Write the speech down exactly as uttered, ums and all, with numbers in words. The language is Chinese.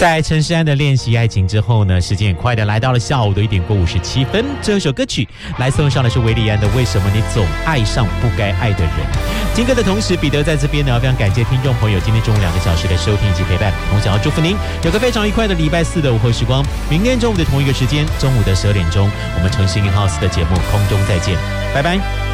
在陈诗安的练习爱情之后呢，时间很快的来到了下午的一点过五十七分。这首歌曲来送上的是韦礼安的《为什么你总爱上不该爱的人》。听歌的同时，彼得在这边呢，非常感谢听众朋友今天中午两个小时的收听以及陪伴。同时要祝福您有个非常愉快的礼拜四的午后时光。明天中午的同一个时间，中午的十二点钟，我们诚信 in house 的节目空中再见，拜拜。